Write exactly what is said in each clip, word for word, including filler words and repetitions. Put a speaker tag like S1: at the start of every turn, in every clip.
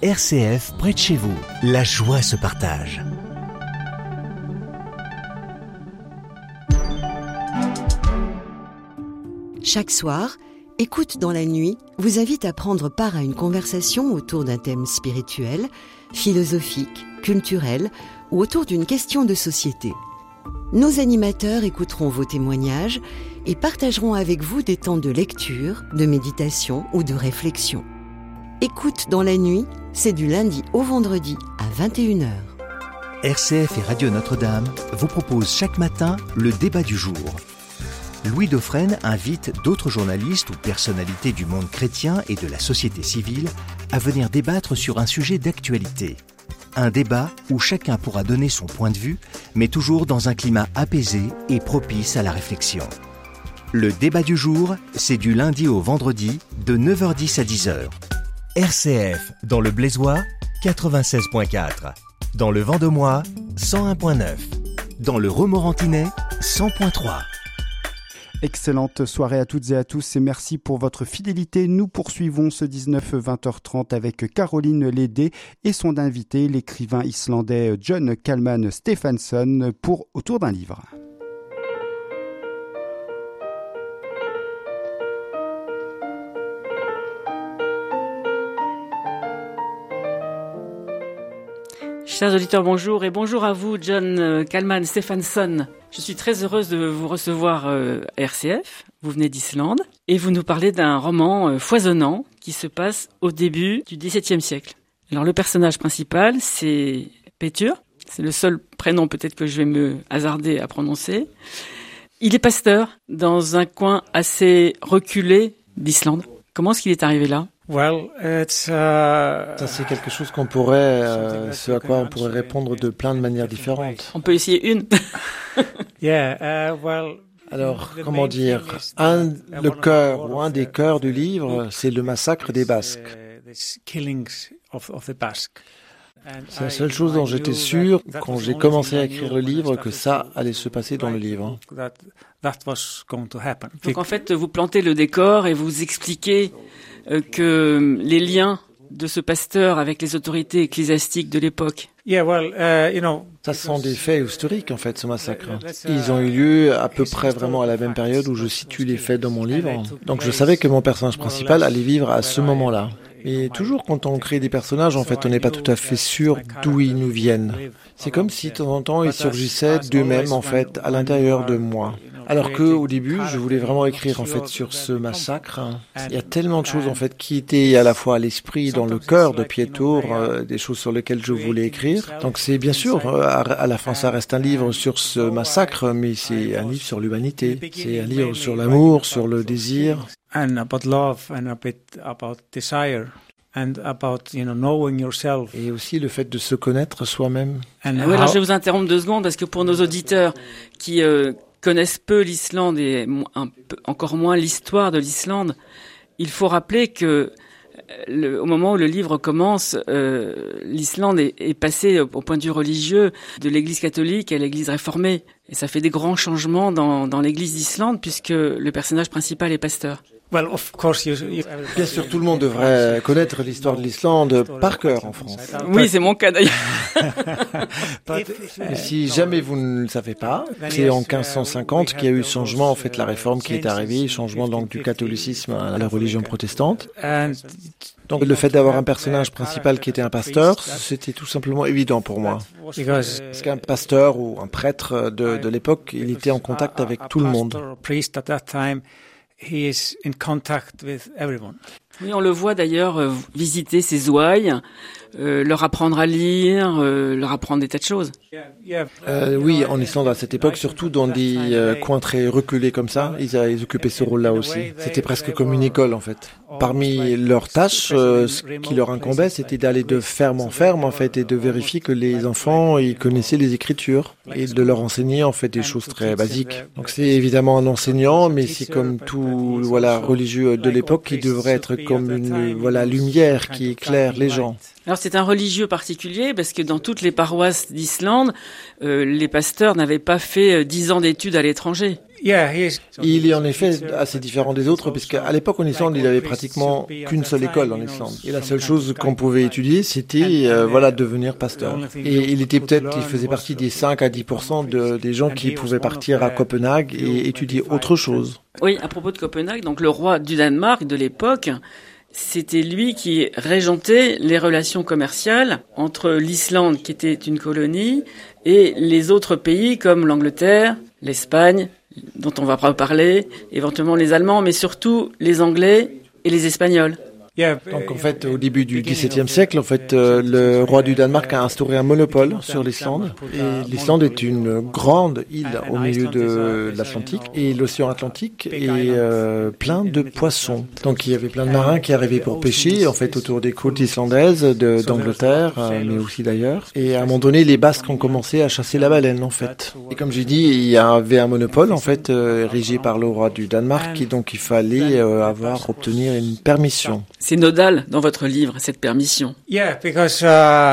S1: R C F près de chez vous. La joie se partage.
S2: Chaque soir, Écoute dans la nuit vous invite à prendre part à une conversation autour d'un thème spirituel, philosophique, culturel ou autour d'une question de société. Nos animateurs écouteront vos témoignages et partageront avec vous des temps de lecture, de méditation ou de réflexion. Écoute dans la nuit, c'est du lundi au vendredi à vingt et une heures.
S1: R C F et Radio Notre-Dame vous proposent chaque matin le débat du jour. Louis Dauphren invite d'autres journalistes ou personnalités du monde chrétien et de la société civile à venir débattre sur un sujet d'actualité. Un débat où chacun pourra donner son point de vue, mais toujours dans un climat apaisé et propice à la réflexion. Le débat du jour, c'est du lundi au vendredi de neuf heures dix à dix heures. R C F, dans le Blaisois, quatre-vingt-seize virgule quatre. Dans le Vendomois, cent un virgule neuf. Dans le Romorantinais, cent virgule trois.
S3: Excellente soirée à toutes et à tous et merci pour votre fidélité. Nous poursuivons ce dix-neuf vingt heures trente avec Caroline Lédé et son invité, l'écrivain islandais John Kalman Stefánsson pour Autour d'un livre.
S4: Chers auditeurs, bonjour et bonjour à vous, John Kalman Stefánsson. Je suis très heureuse de vous recevoir euh, à R C F. Vous venez d'Islande et vous nous parlez d'un roman euh, foisonnant qui se passe au début du dix-septième siècle. Alors le personnage principal, c'est Pétur. C'est le seul prénom peut-être que je vais me hasarder à prononcer. Il est pasteur dans un coin assez reculé d'Islande. Comment est-ce qu'il est arrivé là ?
S5: Well, it's, uh, Ça, c'est quelque chose qu'on pourrait, euh, ce à quoi on pourrait répondre de plein de manières différentes.
S4: On peut essayer une.
S5: yeah, uh, well, Alors, comment dire, un, le cœur ou un des cœurs du livre, c'est le massacre des Basques. C'est la seule chose dont j'étais sûr quand j'ai commencé à écrire le livre que ça allait se passer dans le livre.
S4: Donc en fait, vous plantez le décor et vous expliquez euh, que les liens de ce pasteur avec les autorités ecclésiastiques de l'époque.
S5: Yeah, well, uh, you know, ça sont des faits historiques en fait, ce massacre. Ils ont eu lieu à peu près vraiment à la même période où je situe les faits dans mon livre. Donc je savais que mon personnage principal allait vivre à ce moment-là. Et toujours quand on crée des personnages, en fait, on n'est pas tout à fait sûr d'où ils nous viennent. C'est comme si de temps en temps ils surgissaient d'eux-mêmes en fait à l'intérieur de moi. Alors que au début, je voulais vraiment écrire en fait sur ce massacre. Il y a tellement de choses en fait qui étaient à la fois à l'esprit et dans le cœur de Pétur, euh, des choses sur lesquelles je voulais écrire. Donc c'est bien sûr, à, à la fin ça reste un livre sur ce massacre, mais c'est un livre sur l'humanité. C'est un livre sur l'amour, sur le désir.
S6: And about love and a bit about desire and about, you know, knowing yourself.
S5: Et aussi le fait de se connaître soi-même.
S4: Ah oui, alors je vais vous interrompre deux secondes parce que pour nos auditeurs qui euh, connaissent peu l'Islande et un peu, encore moins l'histoire de l'Islande, il faut rappeler que le, au moment où le livre commence, euh, l'Islande est, est passée au point de vue religieux de l'Église catholique à l'Église réformée. Et ça fait des grands changements dans, dans l'Église d'Islande puisque le personnage principal est pasteur.
S6: Well, of course, you, you...
S5: Bien sûr, tout le monde devrait connaître l'histoire de l'Islande par cœur en France.
S4: Oui, c'est mon cas d'ailleurs.
S5: Mais si jamais vous ne le savez pas, c'est en quinze cent cinquante qu'il y a eu le changement, en fait, la réforme qui est arrivée, changement donc du catholicisme à la religion protestante. Donc le fait d'avoir un personnage principal qui était un pasteur, c'était tout simplement évident pour moi. Parce qu'un pasteur ou un prêtre de, de l'époque, il était en contact avec tout le monde.
S6: He is in contact with everyone.
S4: Oui, on le voit d'ailleurs euh, visiter ces ouailles, euh, leur apprendre à lire, euh, leur apprendre des tas de choses.
S5: Euh, oui, en Islande à cette époque, surtout dans des euh, coins très reculés comme ça, ils, ils occupaient ce rôle-là aussi. C'était presque comme une école en fait. Parmi leurs tâches, euh, ce qui leur incombait, c'était d'aller de ferme en ferme en fait et de vérifier que les enfants ils connaissaient les Écritures et de leur enseigner en fait des choses très basiques. Donc c'est évidemment un enseignant, mais c'est comme tout voilà religieux de l'époque qui devrait être comme une voilà lumière qui éclaire les gens.
S4: Alors c'est un religieux particulier parce que dans toutes les paroisses d'Islande, euh, les pasteurs n'avaient pas fait dix ans d'études à l'étranger.
S6: Yeah, he is.
S5: Il est en effet assez différent des autres, puisqu'à l'époque en Islande, il avait pratiquement qu'une seule école en Islande. Et la seule chose qu'on pouvait étudier, c'était euh, voilà devenir pasteur. Et il était peut-être, il faisait partie des cinq à dix pour cent de, des gens qui pouvaient partir à Copenhague et étudier autre chose.
S4: Oui, à propos de Copenhague, donc le roi du Danemark de l'époque, c'était lui qui régentait les relations commerciales entre l'Islande, qui était une colonie, et les autres pays comme l'Angleterre, l'Espagne, dont on va pas parler, éventuellement les Allemands, mais surtout les Anglais et les Espagnols.
S5: Donc en fait, au début du dix-septième siècle, en fait, euh, le roi du Danemark a instauré un monopole sur l'Islande. Et l'Islande est une grande île au milieu de l'Atlantique et l'océan Atlantique est euh, plein de poissons. Donc il y avait plein de marins qui arrivaient pour pêcher, en fait, autour des côtes islandaises de, d'Angleterre, euh, mais aussi d'ailleurs. Et à un moment donné, les Basques ont commencé à chasser la baleine, en fait. Et comme j'ai dit, il y avait un monopole, en fait, euh, érigé par le roi du Danemark, et donc il fallait euh, avoir obtenir une permission.
S4: C'est nodal dans votre livre, cette permission.
S6: Yeah, because uh,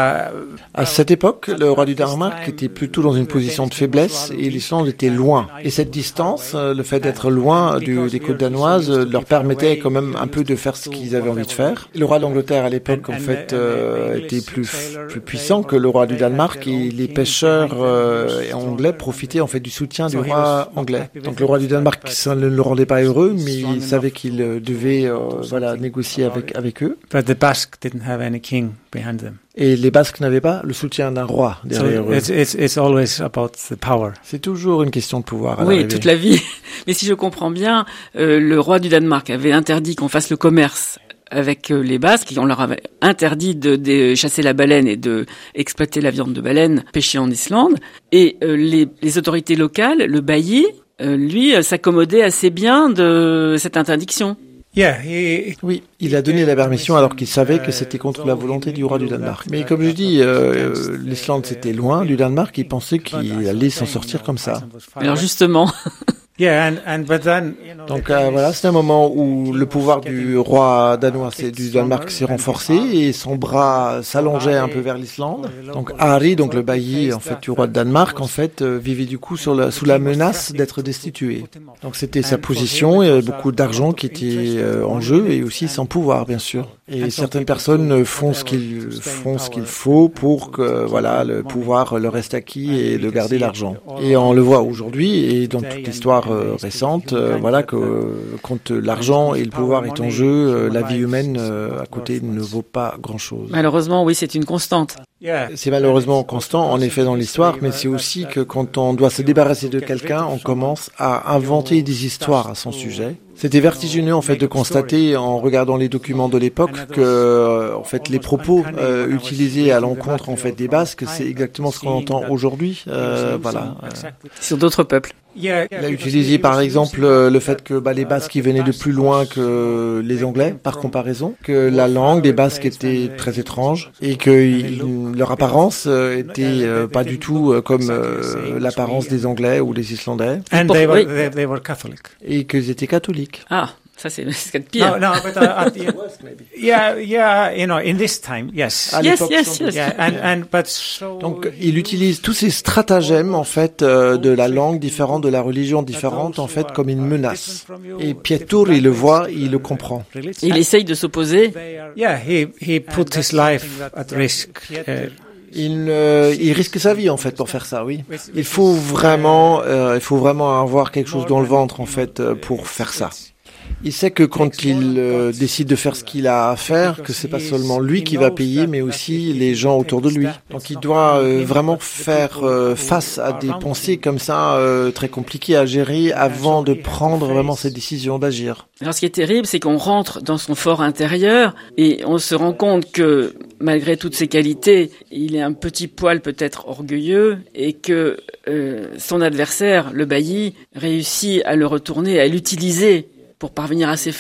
S5: à cette époque, le roi du Danemark était plutôt dans une position de faiblesse et l'Islande était loin. Et cette distance, le fait d'être loin du, des côtes danoises, leur permettait quand même un peu de faire ce qu'ils avaient envie de faire. Le roi d'Angleterre à l'époque, en fait, euh, était plus plus puissant que le roi du Danemark et les pêcheurs euh, anglais profitaient en fait du soutien du roi anglais. Donc le roi du Danemark, ça ne le rendait pas heureux, mais il savait qu'il devait euh, voilà négocier avec avec eux.
S6: But the Basques didn't have any king behind them.
S5: Et les Basques n'avaient pas le soutien d'un roi derrière
S6: So
S5: eux.
S6: it's, it's, it's always about the power.
S5: C'est toujours une question de pouvoir. À
S4: Oui,
S5: l'arrivée.
S4: toute la vie. Mais si je comprends bien, euh, le roi du Danemark avait interdit qu'on fasse le commerce avec euh, les Basques, on leur avait interdit de, de chasser la baleine et de exploiter la viande de baleine pêchée en Islande. Et euh, les, les autorités locales, le bailli, euh, lui, euh, s'accommodait assez bien de cette interdiction.
S6: Yeah, he,
S5: Oui, il a donné la permission alors qu'il savait que c'était contre la volonté du roi du Danemark. Mais comme je dis, euh, l'Islande c'était loin du Danemark, il pensait qu'il allait s'en sortir comme ça.
S4: Alors justement,
S6: yeah, and, and but then, you know,
S5: Donc euh, voilà, c'est un moment où le pouvoir du roi danois, c'est, du Danemark s'est renforcé et son bras s'allongeait un peu vers l'Islande. Donc Harry, donc le bailli en fait du roi de Danemark, en fait euh, vivait du coup sur la, sous la menace d'être destitué. Donc c'était sa position, il y avait beaucoup d'argent qui était euh, en jeu et aussi son pouvoir bien sûr. Et certaines personnes font ce qu'il font ce qu'il faut pour que voilà le pouvoir leur reste acquis et de garder l'argent. Et on le voit aujourd'hui et dans toute l'histoire euh, récente, euh, voilà que euh, quand l'argent et le pouvoir est en jeu, euh, la vie humaine euh, à côté ne vaut pas grand-chose.
S4: malheureusement, oui, c'est une constante.
S6: yeah,
S5: C'est malheureusement constant en effet dans l'histoire, mais c'est aussi que quand on doit se débarrasser de quelqu'un, on commence à inventer des histoires à son sujet. C'était vertigineux en fait de constater en regardant les documents de l'époque que euh, en fait les propos euh, utilisés à l'encontre en fait des Basques, c'est exactement ce qu'on entend aujourd'hui. Euh, voilà.
S4: Sur d'autres peuples.
S6: yeah,
S5: Il a utilisé par exemple euh, le fait que bah, les Basques ils venaient de plus loin que les Anglais par comparaison, que la langue des Basques était très étrange et que ils, leur apparence euh, était euh, pas du tout euh, comme euh, l'apparence des Anglais ou des Islandais
S6: and
S4: Pour-
S6: they were
S4: oui.
S6: they, they were Catholic.
S5: et qu'ils étaient catholiques.
S4: Ah, ça c'est ce qu'il y a de pire.
S6: No, no, but uh, at, yeah, yeah, you know, in this time, yes.
S5: À
S4: Yes,
S5: l'époque,
S4: yes,
S5: sans
S4: yes.
S5: doute.
S6: Yeah, and and but so
S5: Donc, il utilise tous ces stratagèmes, en fait, euh, de la langue différente, de la religion différente, en fait, comme une menace. Et Pietur, il le voit, il le comprend.
S4: Il essaye de s'opposer.
S6: Yeah, he he put his life at risk. Uh,
S5: Il, euh, il risque sa vie, en fait, pour faire ça, oui. Il faut vraiment, euh, il faut vraiment avoir quelque chose dans le ventre, en fait, euh, pour faire ça. Il sait que quand il euh, décide de faire ce qu'il a à faire, que c'est pas seulement lui qui va payer, mais aussi les gens autour de lui. Donc il doit euh, vraiment faire euh, face à des pensées comme ça, euh, très compliquées à gérer avant de prendre vraiment cette décision d'agir.
S4: Alors ce qui est terrible, c'est qu'on rentre dans son fort intérieur et on se rend compte que malgré toutes ses qualités, il est un petit poil peut-être orgueilleux et que euh, son adversaire, le bailli, réussit à le retourner, à l'utiliser pour parvenir à ses fins.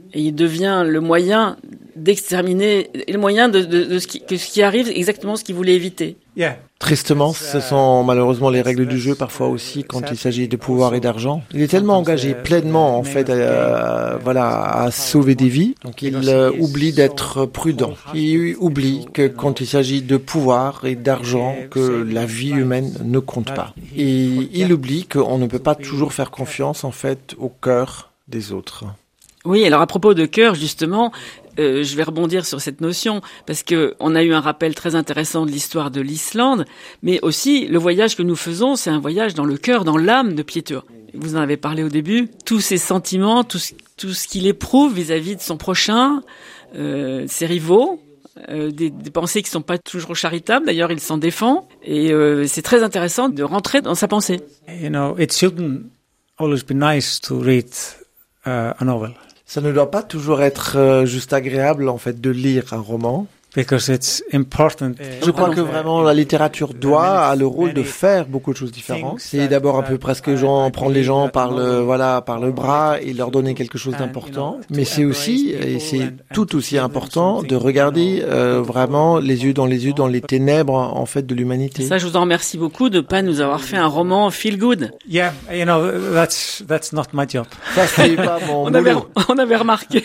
S4: Et il devient le moyen d'exterminer, le moyen de, de, de ce, qui, que ce qui arrive, exactement ce qu'il voulait éviter.
S6: Yeah.
S5: Tristement, ce sont malheureusement les règles du jeu parfois aussi quand il s'agit de pouvoir et d'argent. Il est tellement engagé pleinement en fait, à, voilà, à sauver des vies, donc il euh, oublie d'être prudent. Il oublie que quand il s'agit de pouvoir et d'argent, que la vie humaine ne compte pas. Et il oublie qu'on ne peut pas toujours faire confiance en fait au cœur des autres.
S4: Oui, alors à propos de cœur, justement, euh, je vais rebondir sur cette notion, parce que on a eu un rappel très intéressant de l'histoire de l'Islande, mais aussi le voyage que nous faisons, c'est un voyage dans le cœur, dans l'âme de Pétur. Vous en avez parlé au début, tous ses sentiments, tout ce, tout ce qu'il éprouve vis-à-vis de son prochain, euh, ses rivaux, euh, des, des pensées qui sont pas toujours charitables, d'ailleurs il s'en défend, et euh, c'est très intéressant de rentrer dans sa pensée.
S6: You know, it shouldn't always be nice to read uh, a novel.
S5: Ça ne doit pas toujours être euh, juste agréable en fait de lire un roman.
S6: Because it's important.
S5: Je crois que vraiment la littérature doit a le rôle de faire beaucoup de choses différentes. C'est d'abord un peu presque genre prendre les gens par le voilà par le bras et leur donner quelque chose d'important. Mais c'est aussi et c'est tout aussi important de regarder euh, vraiment les yeux dans les yeux dans les ténèbres en fait de l'humanité.
S4: Ça, je vous en remercie beaucoup de pas nous avoir fait un roman feel good.
S6: Yeah, you know that's that's not my job.
S5: Ça c'est pas mon
S4: on
S5: boulot.
S4: avait on avait remarqué.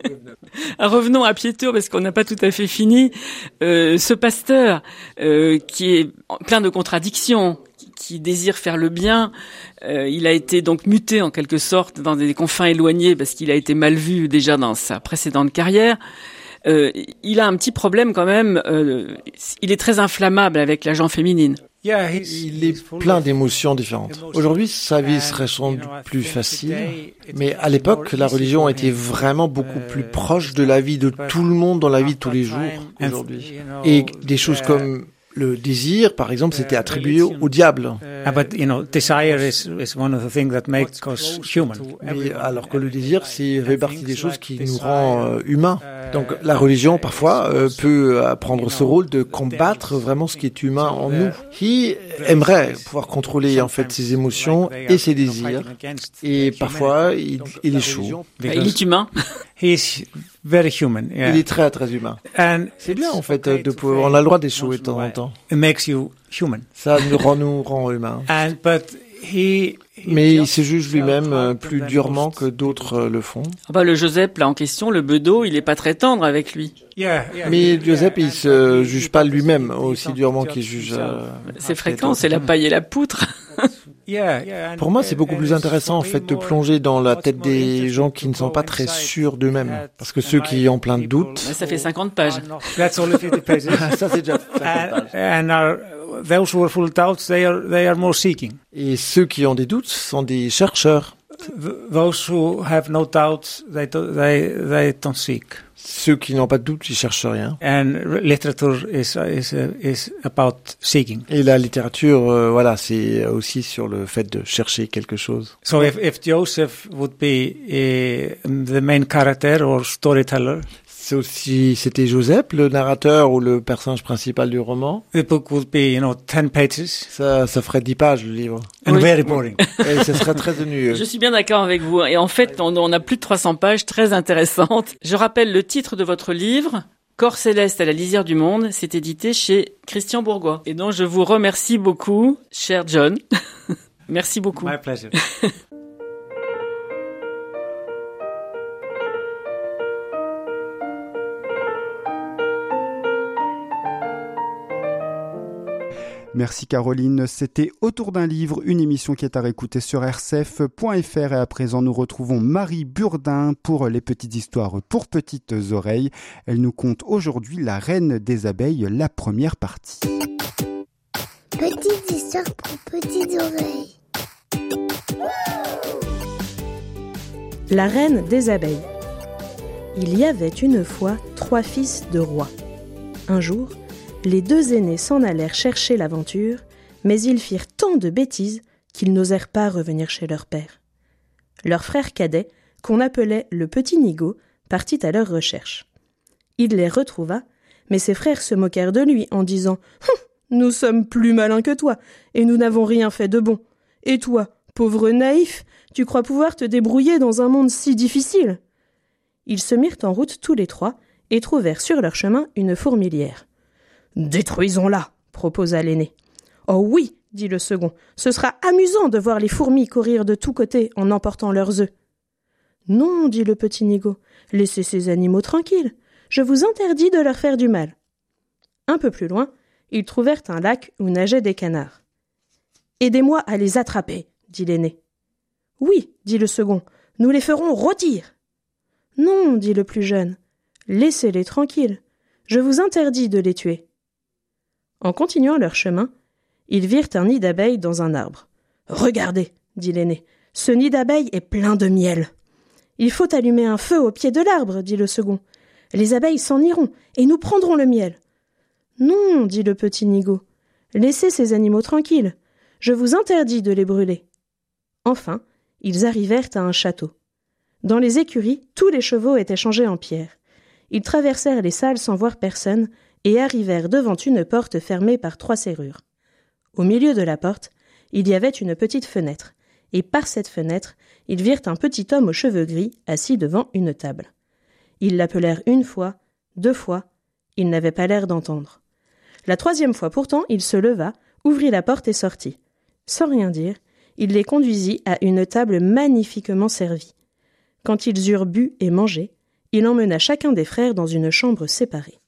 S4: Revenons à Pétur parce qu'on n'a pas tout à fait fini. Euh, ce pasteur euh, qui est plein de contradictions, qui, qui désire faire le bien, euh, il a été donc muté en quelque sorte dans des confins éloignés parce qu'il a été mal vu déjà dans sa précédente carrière. Euh, il a un petit problème quand même, euh, il est très inflammable avec la gent féminine.
S6: Yeah,
S5: Il est plein d'émotions différentes. Aujourd'hui, sa vie serait sans doute plus facile, mais à l'époque, la religion était vraiment beaucoup plus proche de la vie de tout le monde dans la vie de tous les jours aujourd'hui. Et des choses comme le désir, par exemple, c'était attribué au diable.
S6: Uh, but you know, desire is is one of the things that makes us human.
S5: Mais alors que le désir, c'est fait partie des choses qui nous rend euh, humains. Donc la religion, parfois, euh, peut euh, prendre ce rôle de combattre vraiment ce qui est humain en nous. Qui aimerait pouvoir contrôler en fait ses émotions et ses désirs. Et parfois, il, il échoue.
S4: Il est humain.
S6: He's very human. Yeah.
S5: Il est très très humain.
S6: And
S5: C'est bien en fait de pouvoir. On a le droit d'échouer de temps en temps.
S6: it makes you human.
S5: Ça nous rend, nous rend humains.
S6: And but he. he
S5: Mais il
S6: just
S5: se juge lui-même euh,
S6: felt
S5: plus
S6: hard
S5: durement
S6: than
S5: que
S6: most.
S5: d'autres euh, le font.
S4: Ah bah, le Joseph là en question, le bedeau, il est pas très tendre avec lui.
S6: Yeah, yeah.
S5: Mais Joseph, il se juge pas lui-même aussi durement qu'il juge. euh,
S4: C'est fréquent, c'est la paille et la poutre.
S6: Yeah, yeah.
S5: Pour moi, c'est beaucoup plus intéressant en fait de plonger dans la tête des gens qui ne sont pas très sûrs d'eux-mêmes, parce que ceux qui ont plein de doutes,
S4: Ça fait cinquante pages.
S6: That's only fifty pages.
S5: ça c'est déjà.
S6: and and are, those who are full of doubts, they are they are more seeking.
S5: Et ceux qui ont des doutes sont des chercheurs.
S6: Th- Those who have no doubts, they do, they they don't seek.
S5: Ceux qui n'ont pas de doute, ils cherchent rien.
S6: And r- literature is is uh, is about seeking.
S5: Et la littérature, euh, voilà, c'est aussi sur le fait de chercher quelque chose.
S6: So if if Joseph would be uh, the main character or storyteller,
S5: C'est aussi, c'était Joseph, le narrateur ou le personnage principal du roman.
S6: the book would be, you know, ten pages
S5: Ça, ça ferait dix pages le livre.
S6: and
S4: Oui.
S6: very boring.
S5: Et ce serait très ennuyeux.
S4: Je suis bien d'accord avec vous. Et en fait, on, on a plus de trois cents pages très intéressantes. Je rappelle le titre de votre livre, Corps céleste à la lisière du monde. C'est édité chez Christian Bourgois. Et donc, je vous remercie beaucoup, cher John. Merci beaucoup.
S6: My pleasure.
S3: Merci Caroline, c'était Autour d'un livre, une émission qui est à réécouter sur r c f point f r et à présent nous retrouvons Marie Burdin pour les petites histoires pour petites oreilles. Elle nous conte aujourd'hui La Reine des Abeilles, la première partie.
S7: Petite histoire pour petites oreilles.
S8: La Reine des Abeilles. Il y avait une fois trois fils de rois. Un jour, les deux aînés s'en allèrent chercher l'aventure, mais ils firent tant de bêtises qu'ils n'osèrent pas revenir chez leur père. Leur frère cadet, qu'on appelait le petit Nigaud, partit à leur recherche. Il les retrouva, mais ses frères se moquèrent de lui en disant « Nous sommes plus malins que toi, et nous n'avons rien fait de bon. Et toi, pauvre naïf, tu crois pouvoir te débrouiller dans un monde si difficile ?» Ils se mirent en route tous les trois et trouvèrent sur leur chemin une fourmilière. « Détruisons-la !» proposa l'aîné. « Oh oui !» dit le second. « Ce sera amusant de voir les fourmis courir de tous côtés en emportant leurs œufs. »« Non, dit le petit Nigo, laissez ces animaux tranquilles. Je vous interdis de leur faire du mal. » Un peu plus loin, ils trouvèrent un lac où nageaient des canards. « Aidez-moi à les attraper, dit l'aîné. « Oui, dit le second, nous les ferons rôtir. »« Non, dit le plus jeune, laissez-les tranquilles. Je vous interdis de les tuer. » En continuant leur chemin, ils virent un nid d'abeilles dans un arbre. « Regardez, dit l'aîné, ce nid d'abeilles est plein de miel. »« Il faut allumer un feu au pied de l'arbre, dit le second. Les abeilles s'en iront et nous prendrons le miel. »« Non, dit le petit Nigo, laissez ces animaux tranquilles. Je vous interdis de les brûler. » Enfin, ils arrivèrent à un château. Dans les écuries, tous les chevaux étaient changés en pierre. Ils traversèrent les salles sans voir personne et arrivèrent devant une porte fermée par trois serrures. Au milieu de la porte, il y avait une petite fenêtre, et par cette fenêtre, ils virent un petit homme aux cheveux gris assis devant une table. Ils l'appelèrent une fois, deux fois, il n'avait pas l'air d'entendre. La troisième fois pourtant, il se leva, ouvrit la porte et sortit. Sans rien dire, il les conduisit à une table magnifiquement servie. Quand ils eurent bu et mangé, il emmena chacun des frères dans une chambre séparée.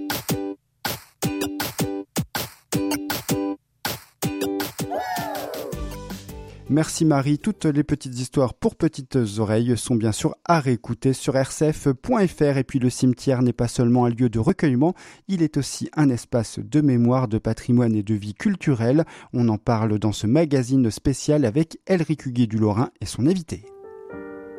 S3: Merci Marie. Toutes les petites histoires pour petites oreilles sont bien sûr à réécouter sur r c f point f r. Et puis le cimetière n'est pas seulement un lieu de recueillement, il est aussi un espace de mémoire, de patrimoine et de vie culturelle. On en parle dans ce magazine spécial avec Elric Huguet du Lorrain et son invité.